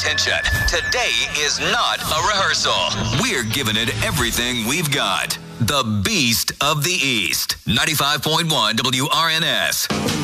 attention. Today is not a rehearsal. We're giving it everything we've got. The Beast of the East. 95.1 WRNS.